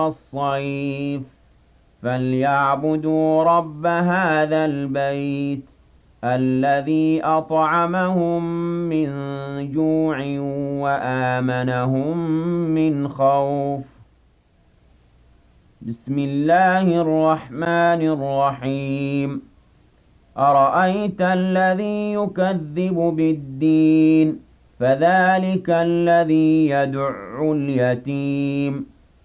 الصيف فليعبدوا رب هذا البيت الذي أطعمهم من جوع وآمنهم من خوف بسم الله الرحمن الرحيم أرأيت الذي يكذب بالدين فذلك الذي يدع اليتيم